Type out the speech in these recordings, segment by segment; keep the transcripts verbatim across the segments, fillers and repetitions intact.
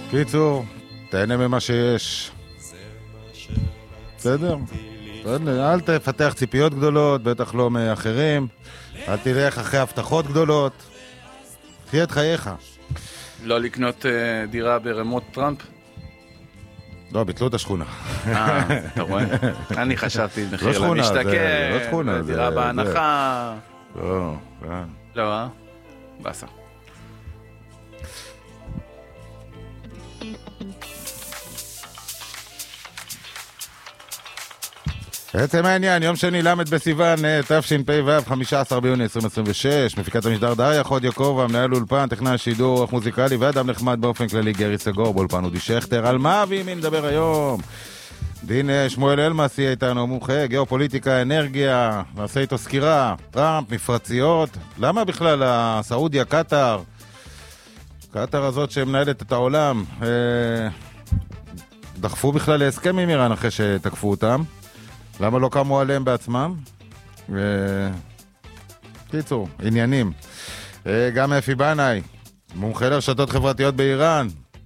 קיצור, תהנה ממה שיש. בסדר? אל תפתח ציפיות גדולות, בטח לא מאחרים. אל תלך אחרי הבטחות גדולות. חיה את חייך. לא לקנות uh, דירה ברמות טראמפ? לא, ביטלו את השכונה. אה, אתה רואה? אני חשבתי מחיר לא שכונה, למשתכן, זה לא שכונה, זה... דירה בהנחה. לא, לא. לא, אה? בסה. בעצם העניין, יום שני למד בסיוון, תשפ"ו, חמישה עשר ביוני עשרים עשרים ושש, מפיקת המשדר דריה חוד יעקב, המנהל אולפן, טכנאי השידור המוזיקלי ואדם נחמד באופן כללי גרי סגור, באולפן אודי שכטר. על מה ועם מי נדבר היום? דין שמואל אלמאס יהיה איתנו, מומחה, גיאופוליטיקה, אנרגיה, נעשה איתו סקירה, טראמפ, מפרציות, למה בכלל הסעודיה, קטר, קטר הזאת שמנהלת את העולם, דחפו בכלל להסכם עם איראן אחרי שתקפו אותם? למה לא קמו עליהם בעצמם? ו... קיצור, עניינים. גם אפי בנאי, מומחה לרשתות חברתיות באיראן.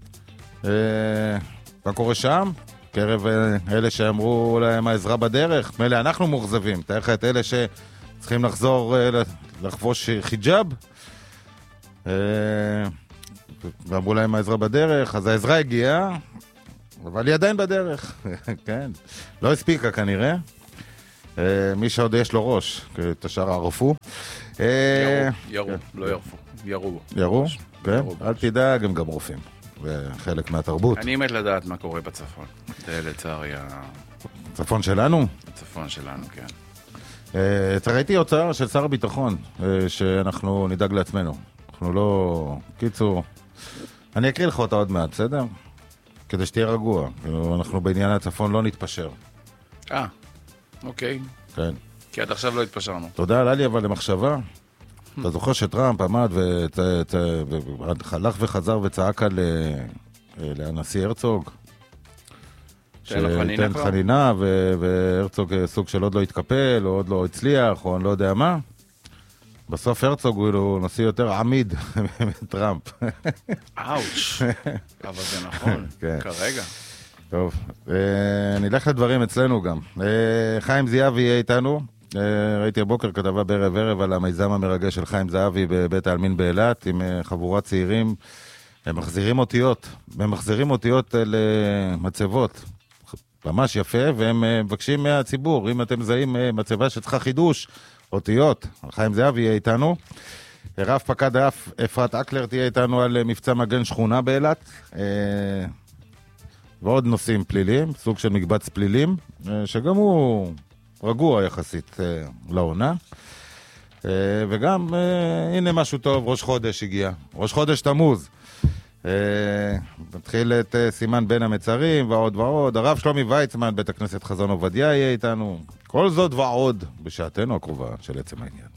מה קורה שם? קרב אלה שאמרו להם העזרה בדרך. מלא, אנחנו מוחזבים. תאר לך את אלה שצריכים לחזור לחבוש חיג'אב. ואמרו להם העזרה בדרך. אז העזרה הגיעה. אבל היא עדיין בדרך, כן. לא הספיקה כנראה. מי שעוד יש לו ראש, את השאר ערפו. ירו, ירו, לא ירפו. ירו. ירו? כן. אל תדאג, הם גם רופאים. זה חלק מהתרבות. אני מת לדעת מה קורה בצפון. זה לצערי הצפון שלנו? הצפון שלנו, כן. ראיתי הוצאה של שר הביטחון, שאנחנו נדאג לעצמנו. אנחנו לא... קיצור, אני אקריא לך אותה עוד מעט, בסדר? כדי שתהיה רגוע. אנחנו בעניין הצפון לא נתפשר. אה, אוקיי. כן. כי עד עכשיו לא התפשרנו. תודה, עלה לי אבל למחשבה. אתה זוכר שטראמפ עמד והלך וחזר וצעק על הנשיא הרצוג? שתן חנינה, והרצוג סוג של עוד לא התקפל, או עוד לא הצליח, או אני לא יודע מה. בסוף הרצוג הוא נשיא יותר עמיד מטראמפ. אאוץ', אבל זה נכון, כרגע. טוב, נלך לדברים אצלנו גם. חיים זהבי יהיה איתנו. ראיתי הבוקר כתבה בערב ערב על המיזם המרגש של חיים זהבי בבית העלמין באילת, עם חבורת צעירים. הם מחזירים אותיות, הם מחזירים אותיות למצבות. ממש יפה, והם מבקשים מהציבור, אם אתם זהים מצבה שצריכה חידוש, אותיות. חיים זהבי יהיה איתנו. רב פקד אף אפרת אקלר תהיה איתנו על מבצע מגן שכונה באילת. ועוד נושאים פליליים, סוג של מקבץ פלילים, שגם הוא רגוע יחסית לעונה. וגם, הנה משהו טוב, ראש חודש הגיע. ראש חודש תמוז. נתחיל את סימן בין המצרים ועוד ועוד. הרב שלומי ויצמן, בית הכנסת חזון עובדיה יהיה איתנו. כל זאת ועוד בשעתנו הקרובה של עצם העניין.